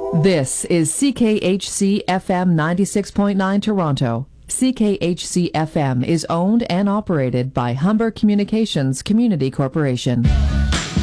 This is CKHC FM 96.9 Toronto. CKHC FM is owned and operated by Humber Communications Community Corporation.